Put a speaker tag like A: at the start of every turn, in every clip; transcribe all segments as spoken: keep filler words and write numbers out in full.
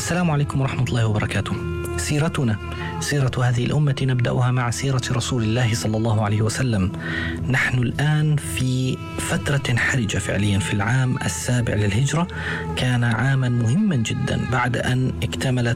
A: السلام عليكم ورحمة الله وبركاته. سيرتنا سيرة هذه الأمة نبدأها مع سيرة رسول الله صلى الله عليه وسلم. نحن الآن في فترة حرجة فعليا، في العام السابع للهجرة. كان عاما مهما جدا بعد أن اكتملت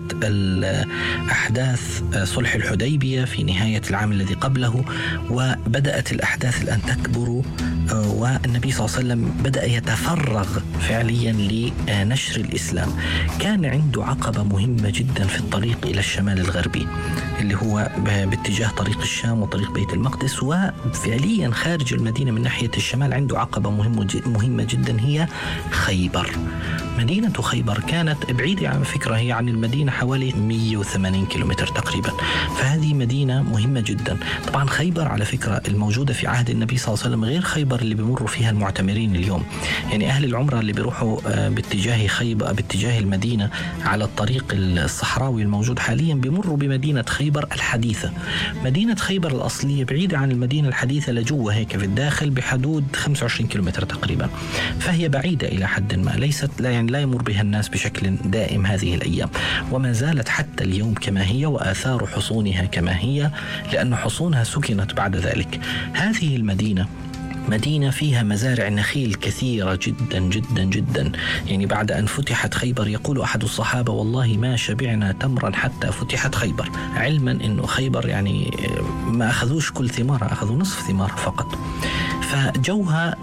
A: الأحداث صلح الحديبية في نهاية العام الذي قبله، وبدأت الأحداث الآن تكبر، والنبي صلى الله عليه وسلم بدأ يتفرغ فعليا لنشر الإسلام. كان عنده عقبة مهمة جدا في الطريق إلى الشمال الغربي اللي هو باتجاه طريق الشام وطريق بيت المقدس، وفعليا خارج المدينة من ناحية الشمال عنده عقبة مهمة جدا هي خيبر. مدينة خيبر كانت بعيدة على فكرة، هي عن المدينة حوالي مئة وثمانين كيلومتر تقريبا، فهذه مدينة مهمة جدا. طبعا خيبر على فكرة الموجودة في عهد النبي صلى الله عليه وسلم غير خيبر اللي بيمروا فيها المعتمرين اليوم. يعني أهل العمرة اللي بيروحوا باتجاه خيبر باتجاه المدينة على الطريق الصحراوي الموجود حاليا بيمروا بمدينة خيبر الحديثة. مدينة خيبر الأصلية بعيدة عن المدينة الحديثة لجوه هيك في الداخل بحدود خمسة وعشرين كيلومتر تقريبا، فهي بعيدة إلى حد ما، ليست لا يعني لا يمر بها الناس بشكل دائم هذه الأيام، وما زالت حتى اليوم كما هي، وآثار حصونها كما هي، لأن حصونها سكنت بعد ذلك. هذه المدينة مدينة فيها مزارع نخيل كثيرة جدا جدا جدا. يعني بعد أن فتحت خيبر يقول أحد الصحابة: والله ما شبعنا تمرا حتى فتحت خيبر، علما أنه خيبر يعني ما أخذوش كل ثمار، أخذوا نصف ثمار فقط. فجوها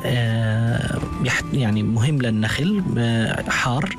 A: يعني مهم للنخل، حار،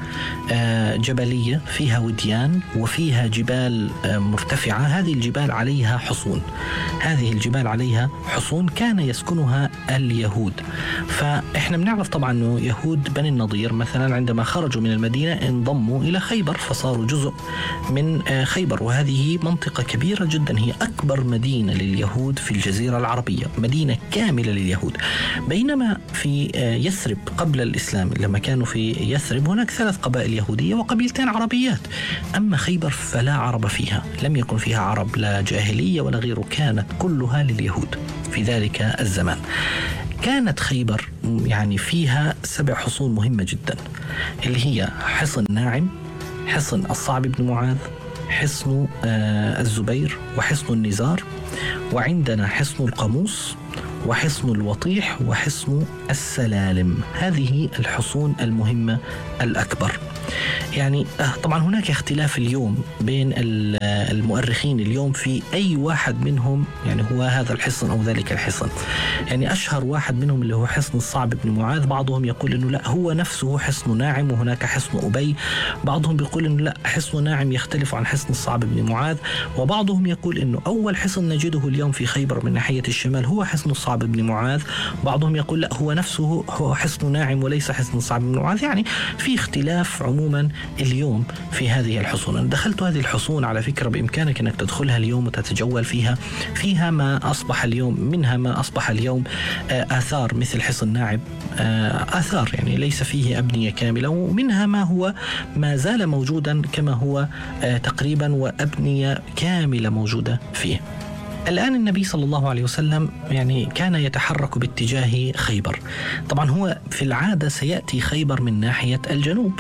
A: جبلية، فيها وديان وفيها جبال مرتفعة. هذه الجبال عليها حصون، هذه الجبال عليها حصون كان يسكنها اليهود. فإحنا بنعرف طبعا أنه يهود بني النضير مثلا عندما خرجوا من المدينة انضموا إلى خيبر فصاروا جزء من خيبر، وهذه منطقة كبيرة جدا، هي أكبر مدينة لليهود في الجزيرة العربية، مدينة كاملة لليهود. بينما في يثرب قبل الإسلام لما كانوا في يثرب هناك ثلاث قبائل يهودية وقبيلتين عربيات. أما خيبر فلا عرب فيها، لم يكن فيها عرب لا جاهلية ولا غيره، كانت كلها لليهود في ذلك الزمان. كانت خيبر يعني فيها سبع حصون مهمة جدا، اللي هي حصن ناعم، حصن الصعب بن معاذ، حصن الزبير، وحصن النزار، وعندنا حصن القاموس، وحصن الوطيح، وحصن السلالم. هذه الحصون المهمة الأكبر. يعني طبعا هناك اختلاف اليوم بين المؤرخين اليوم في أي واحد منهم يعني هو هذا الحصن أو ذلك الحصن. يعني أشهر واحد منهم اللي هو حصن الصعب بن معاذ، بعضهم يقول إنه لا هو نفسه حصن ناعم، وهناك حصن أبي. بعضهم بيقول إنه لا حصن ناعم يختلف عن حصن الصعب بن معاذ، وبعضهم يقول إنه أول حصن نجده اليوم في خيبر من ناحية الشمال هو حصن الصعب بن معاذ. بعضهم يقول لا هو نفسه هو حصن ناعم وليس حصن الصعب بن معاذ. يعني في اختلاف عموما اليوم في هذه الحصون. أنا دخلت هذه الحصون على فكرة بإمكانك أنك تدخلها اليوم وتتجول فيها. فيها ما أصبح اليوم منها ما أصبح اليوم آثار مثل حصن ناعم، آثار يعني ليس فيه أبنية كاملة، ومنها ما هو ما زال موجودا كما هو تقريبا، وأبنية كاملة موجودة فيه. الآن النبي صلى الله عليه وسلم يعني كان يتحرك باتجاه خيبر. طبعا هو في العادة سيأتي خيبر من ناحية الجنوب،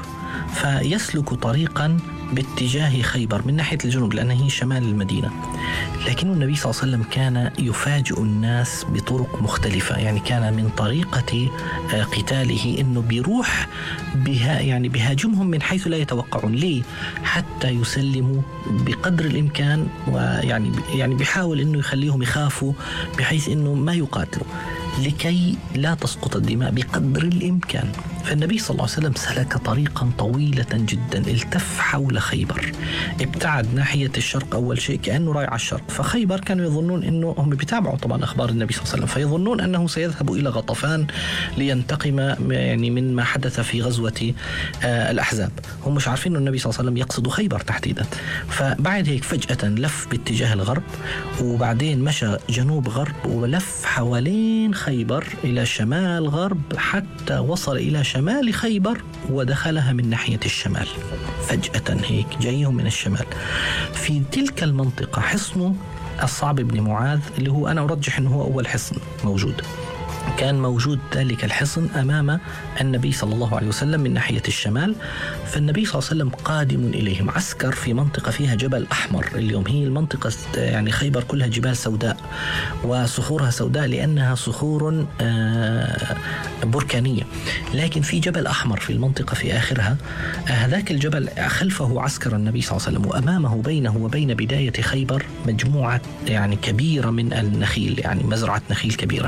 A: فيسلك طريقا باتجاه خيبر من ناحية الجنوب لأنه هي شمال المدينة. لكن النبي صلى الله عليه وسلم كان يفاجئ الناس بطرق مختلفة. يعني كان من طريقة قتاله أنه بيروح بها يعني بهاجمهم من حيث لا يتوقعون، ليه؟ حتى يسلموا بقدر الإمكان، ويعني يعني بيحاول أنه يخليهم يخافوا بحيث أنه ما يقاتلوا لكي لا تسقط الدماء بقدر الإمكان. فالنبي صلى الله عليه وسلم سلك طريقا طويلة جدا، التف حول خيبر، ابتعد ناحية الشرق أول شيء كأنه رايح على الشرق. فخيبر كانوا يظنون أنه هم بيتابعوا طبعا أخبار النبي صلى الله عليه وسلم، فيظنون أنه سيذهب إلى غطفان لينتقم يعني من ما حدث في غزوة آه الأحزاب. هم مش عارفين أن النبي صلى الله عليه وسلم يقصد خيبر تحديدا. فبعد هيك فجأة لف باتجاه الغرب، وبعدين مشى جنوب غرب ولف حوالين خيبر إلى شمال غرب حتى وصل إلى شمال خيبر ودخلها من ناحية الشمال. فجأة هيك جايهم من الشمال. في تلك المنطقة حصن الصعب بن معاذ اللي هو أنا أرجح أنه هو أول حصن موجود. كان موجود ذلك الحصن أمام النبي صلى الله عليه وسلم من ناحية الشمال. فالنبي صلى الله عليه وسلم قادم إليهم، عسكر في منطقة فيها جبل أحمر. اليوم هي المنطقة يعني خيبر كلها جبال سوداء وصخورها سوداء لأنها صخور بركانية، لكن في جبل أحمر في المنطقة في آخرها. هذاك الجبل خلفه عسكر النبي صلى الله عليه وسلم، وأمامه بينه وبين بداية خيبر مجموعة يعني كبيرة من النخيل، يعني مزرعة نخيل كبيرة.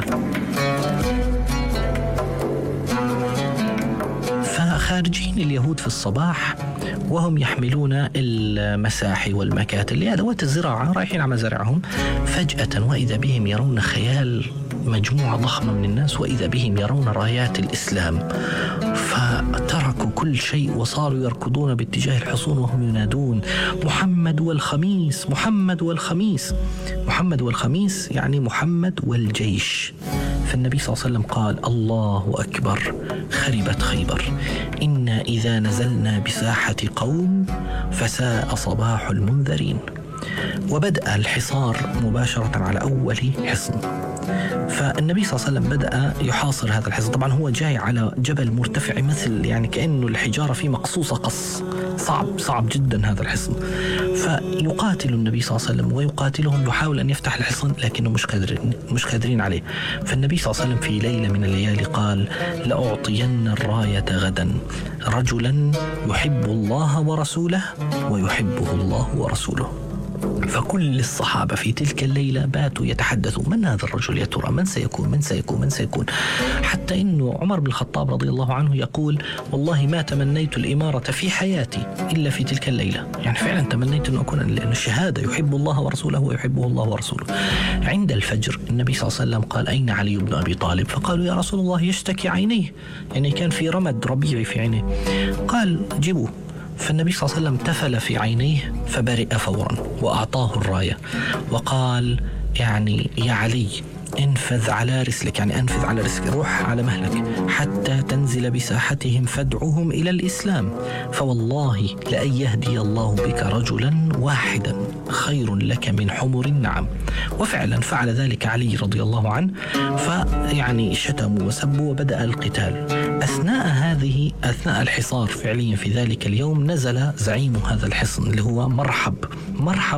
A: فخارجين اليهود في الصباح وهم يحملون المساحي والمكاتل لأدوات الزراعة رايحين على مزارعهم، فجأة وإذا بهم يرون خيال مجموعة ضخمة من الناس، وإذا بهم يرون رايات الإسلام، فتركوا كل شيء وصاروا يركضون باتجاه الحصون وهم ينادون محمد والخميس، محمد والخميس، محمد والخميس يعني محمد والجيش. فالنبي صلى الله عليه وسلم قال الله أكبر، خربت خيبر، إنا إذا نزلنا بساحة قوم فساء صباح المنذرين. وبدأ الحصار مباشرة على أول حصن. فالنبي صلى الله عليه وسلم بدأ يحاصر هذا الحصن. طبعا هو جاي على جبل مرتفع مثل يعني كأنه الحجارة فيه مقصوصة قص، صعب صعب جدا هذا الحصن. فيقاتل النبي صلى الله عليه وسلم ويقاتلهم، يحاول أن يفتح الحصن لكنه مش قادرين مش قادرين عليه. فالنبي صلى الله عليه وسلم في ليلة من الليالي قال لأعطين الراية غدا رجلا يحب الله ورسوله ويحبه الله ورسوله. فكل الصحابة في تلك الليلة باتوا يتحدثوا من هذا الرجل يا ترى، من سيكون من سيكون من سيكون حتى إنه عمر بن الخطاب رضي الله عنه يقول والله ما تمنيت الإمارة في حياتي إلا في تلك الليلة. يعني فعلا تمنيت أن أكون، لأن الشهادة يحب الله ورسوله ويحبه الله ورسوله. عند الفجر النبي صلى الله عليه وسلم قال أين علي بن أبي طالب؟ فقالوا يا رسول الله يشتكي عينيه، يعني كان في رمد ربيعي في عينيه. قال جيبوه. فالنبي صلى الله عليه وسلم تفل في عينيه فبرئ فورا وأعطاه الراية وقال يعني يا علي انفذ على رسلك، يعني انفذ على رسلك، روح على مهلك حتى تنزل بساحتهم فادعوهم إلى الإسلام، فوالله لأن يهدي الله بك رجلا واحدا خير لك من حمر النعم. وفعلا فعل ذلك علي رضي الله عنه، فيعني شتموا وسبوا وبدأ القتال. أثناء هذه أثناء الحصار فعليا في ذلك اليوم نزل زعيم هذا الحصن اللي هو مرحب مرحب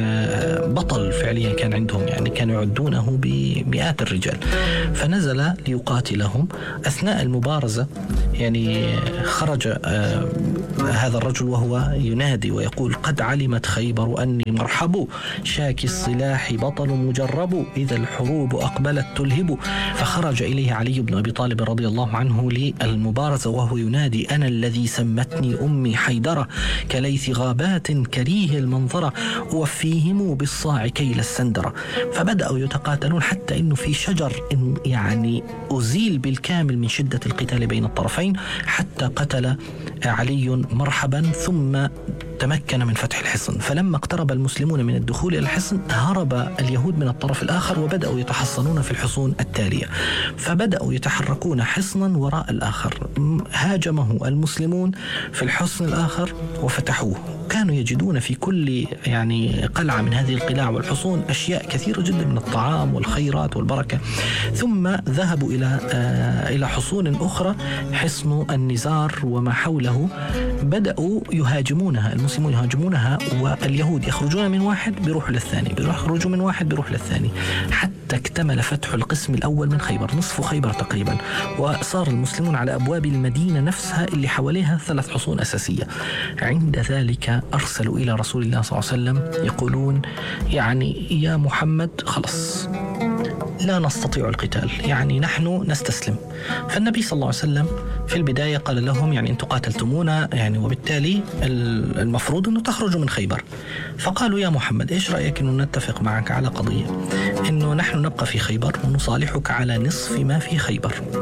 A: بطل فعليا كان عندهم، يعني كانوا يعدونه بمئات الرجال، فنزل ليقاتلهم. أثناء المبارزة يعني خرج هذا الرجل وهو ينادي ويقول قد علمت خيبر أني مرحب، شاكي الصلاح بطل مجرب، إذا الحروب أقبلت تلهب. فخرج إليه علي بن أبي طالب رضي الله عنه للمبارزة وهو ينادي أنا الذي سمتني أمي حيدرة، كليث غابات كريه المنظرة، وفيهم بالصاع كيل السندرة. فبدأوا يتقاتلون حتى إنه في شجر إن يعني أزيل بالكامل من شدة القتال بين الطرفين، حتى قتل علي مرحبا ثم تمكن من فتح الحصن. فلما اقترب المسلمون من الدخول إلى الحصن هرب اليهود من الطرف الآخر وبدأوا يتحصنون في الحصون التالية، فبدأوا يتحركون حصنا وراء الآخر. هاجمه المسلمون في الحصن الآخر وفتحوه. كانوا يجدون في كل يعني قلعة من هذه القلاع والحصون أشياء كثيرة جدا من الطعام والخيرات والبركة. ثم ذهبوا إلى آه إلى حصون أخرى، حصن النزار وما حوله، بدأوا يهاجمونها، المسلمون يهاجمونها واليهود يخرجون من واحد بيروحوا للثاني، بيخرجوا من واحد بيروح للثاني، حتى اكتمل فتح القسم الأول من خيبر، نصف خيبر تقريبا، وصار المسلمون على أبواب المدينة نفسها اللي حواليها ثلاث حصون أساسية. عند ذلك أرسلوا إلى رسول الله صلى الله عليه وسلم يقولون يعني يا محمد خلص لا نستطيع القتال، يعني نحن نستسلم. فالنبي صلى الله عليه وسلم في البداية قال لهم يعني أنتم قاتلتمونا يعني وبالتالي المفروض أنه تخرجوا من خيبر. فقالوا يا محمد إيش رأيك أنه نتفق معك على قضية، أنه نحن نبقى في خيبر ونصالحك على نصف ما في خيبر،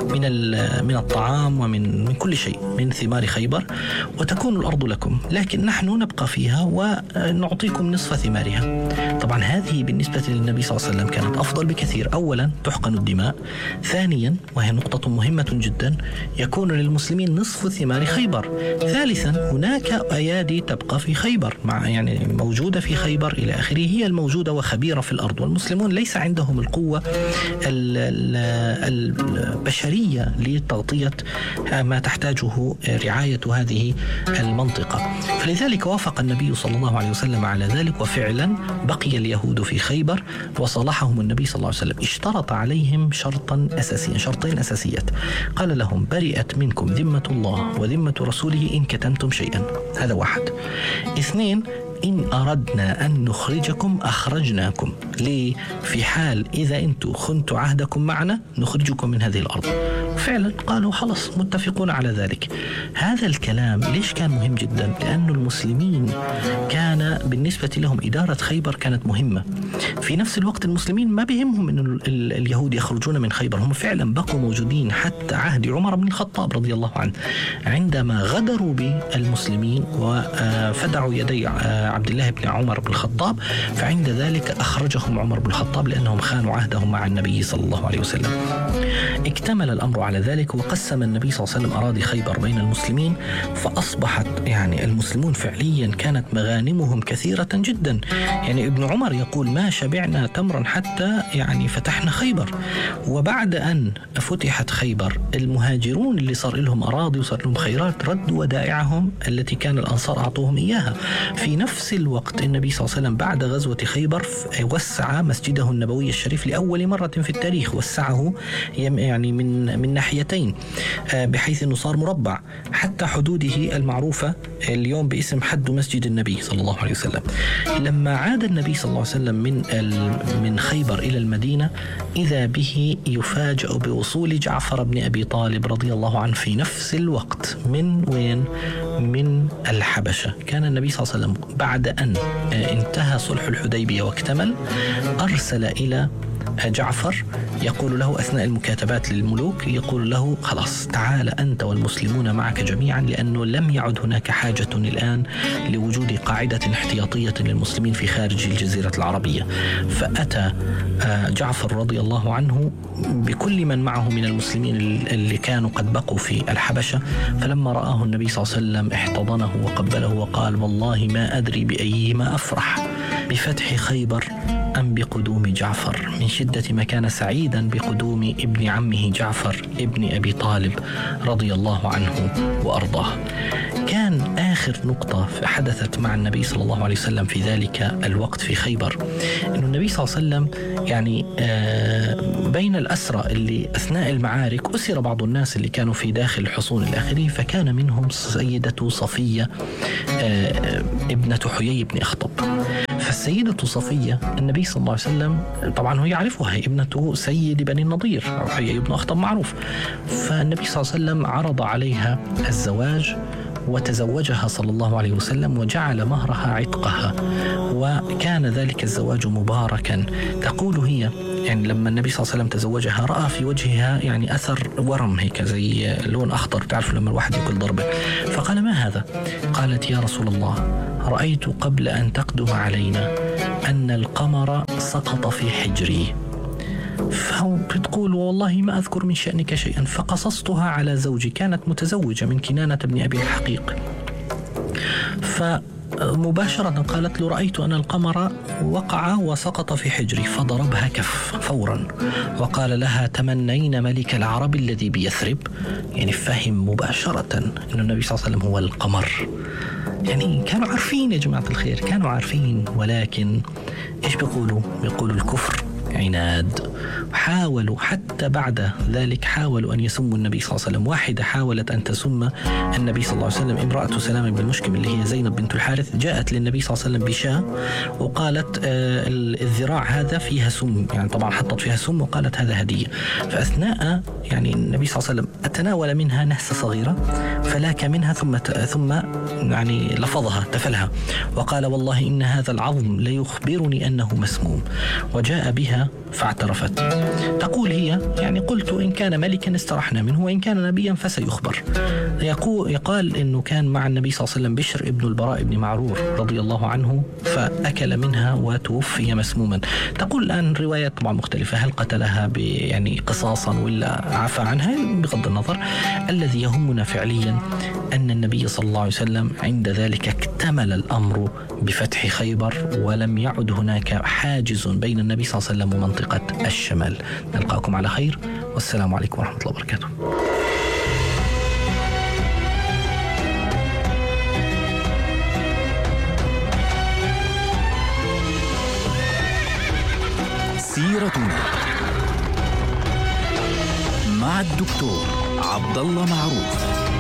A: من من الطعام ومن من كل شيء من ثمار خيبر، وتكون الأرض لكم، لكن نحن نبقى فيها ونعطيكم نصف ثمارها. طبعا هذه بالنسبة للنبي صلى الله عليه وسلم كانت أفضل بكثير. أولا تحقن الدماء، ثانيا وهي نقطة مهمة جدا يكون للمسلمين نصف ثمار خيبر، ثالثا هناك أيادي تبقى في خيبر مع يعني موجودة في خيبر إلى آخره، هي الموجودة وخبيرة في الأرض، والمسلمون ليس عندهم القوة البشرية لتغطية ما تحتاجه رعاية هذه المنطقة. فلذلك وافق النبي صلى الله عليه وسلم على ذلك، وفعلا بقي اليهود في خيبر وصالحهم النبي صلى الله عليه وسلم. اشترط عليهم شرطا أساسيا، شرطين أساسيات، قال لهم: برئت منكم ذمة الله وذمة رسوله إن كتمتم شيئا، هذا واحد. اثنين، إن أردنا أن نخرجكم أخرجناكم، ليه؟ في حال إذا أنتم خنتوا عهدكم معنا نخرجكم من هذه الأرض. فعلا قالوا خلاص متفقون على ذلك. هذا الكلام ليش كان مهم جدا؟ لأن المسلمين كان بالنسبة لهم إدارة خيبر كانت مهمة. في نفس الوقت المسلمين ما بهمهم أن اليهود يخرجون من خيبر، هم فعلا بقوا موجودين حتى عهد عمر بن الخطاب رضي الله عنه، عندما غدروا بالمسلمين وفدعوا يدي عبد الله بن عمر بن الخطاب، فعند ذلك أخرجهم عمر بن الخطاب لأنهم خانوا عهدهم مع النبي صلى الله عليه وسلم. اكتمل الأمر على ذلك، وقسم النبي صلى الله عليه وسلم أراضي خيبر بين المسلمين، فأصبحت يعني المسلمون فعليا كانت مغانمهم كثيرة جدا. يعني ابن عمر يقول: ما شبعنا تمرا حتى يعني فتحنا خيبر. وبعد أن فتحت خيبر المهاجرون اللي صار لهم أراضي وصار لهم خيرات ردوا ودائعهم التي كان الأنصار أعطوهم إياها. في نفس الوقت النبي صلى الله عليه وسلم بعد غزوة خيبر وسع مسجده النبوي الشريف لأول مرة في التاريخ، وسعه يعني من من ناحيتين بحيث أنه صار مربع حتى حدوده المعروفة اليوم باسم حد مسجد النبي صلى الله عليه وسلم. لما عاد النبي صلى الله عليه وسلم من من خيبر إلى المدينة، إذا به يفاجأ بوصول جعفر بن أبي طالب رضي الله عنه في نفس الوقت. من وين؟ من الحبشة. كان النبي صلى الله عليه وسلم بعد أن انتهى صلح الحديبية واكتمل أرسل إلى جعفر يقول له أثناء المكاتبات للملوك، يقول له: خلاص تعال أنت والمسلمون معك جميعا، لأنه لم يعد هناك حاجة الآن لوجود قاعدة احتياطية للمسلمين في خارج الجزيرة العربية. فأتى جعفر رضي الله عنه بكل من معه من المسلمين اللي كانوا قد بقوا في الحبشة، فلما رآه النبي صلى الله عليه وسلم احتضنه وقبله وقال: والله ما أدري بأيهما أفرح، بفتح خيبر أم بقدوم جعفر، من شدة ما كان سعيدا بقدوم ابن عمه جعفر ابن أبي طالب رضي الله عنه وأرضاه. كان آخر نقطة حدثت مع النبي صلى الله عليه وسلم في ذلك الوقت في خيبر، أن النبي صلى الله عليه وسلم يعني بين الأسرى اللي أثناء المعارك أسر بعض الناس اللي كانوا في داخل الحصون الآخرين، فكان منهم سيدة صفية ابنة حيي بن أخطب. فالسيدة صفية النبي صلى الله عليه وسلم طبعا هو يعرفها، هي ابنة سيد بني النضير، حيي بن أخطب معروف. فالنبي صلى الله عليه وسلم عرض عليها الزواج وتزوجها صلى الله عليه وسلم، وجعل مهرها عتقها، وكان ذلك الزواج مباركا. تقول هي يعني لما النبي صلى الله عليه وسلم تزوجها رأى في وجهها يعني أثر ورم هيك زي لون أخضر، تعرف لما الواحد يأكل ضربة، فقال: ما هذا؟ قالت: يا رسول الله، رأيت قبل أن تقدم علينا أن القمر سقط في حجري. فبتقول: والله ما أذكر من شأنك شيئا. فقصصتها على زوجي، كانت متزوجة من كنانة بن أبي الحقيق، فمباشرة قالت له: رأيت أن القمر وقع وسقط في حجري، فضربها كف فورا وقال لها: تمنين ملك العرب الذي بيثرب. يعني فهم مباشرة أن النبي صلى الله عليه وسلم هو القمر. يعني كانوا عارفين يا جماعة الخير، كانوا عارفين، ولكن إيش بيقولوا؟ بيقولوا الكفر عناد. حاولوا حتى بعد ذلك حاولوا أن يسموا النبي صلى الله عليه وسلم. واحدة حاولت أن تسم النبي صلى الله عليه وسلم، امرأة سلام بن المشكم اللي هي زينب بنت الحارث، جاءت للنبي صلى الله عليه وسلم بشاة وقالت: آه الذراع هذا فيها سم، يعني طبعا حطت فيها سم وقالت هذا هدية. فأثناء يعني النبي صلى الله عليه وسلم أتناول منها نهسة صغيرة، فلاك منها ثم ثم يعني لفظها تفلها وقال: والله إن هذا العظم ليخبرني أنه مسموم. وجاء بها فاعترفت. قالت. تقول هي يعني قلت إن كان ملكا استرحنا منه وإن كان نبيا فسيخبر. يقال إنه كان مع النبي صلى الله عليه وسلم بشر ابن البراء بن معرور رضي الله عنه فأكل منها وتوفي مسموما. تقول الآن روايات طبعا مختلفة، هل قتلها يعني قصاصا ولا عفى عنها؟ بغض النظر، الذي يهمنا فعليا أن النبي صلى الله عليه وسلم عند ذلك اكتمل الأمر بفتح خيبر، ولم يعد هناك حاجز بين النبي صلى الله عليه وسلم ومنطقة الشمال. نلقاكم على خير، والسلام عليكم ورحمة الله وبركاته.
B: سيرتنا مع الدكتور عبد الله معروف.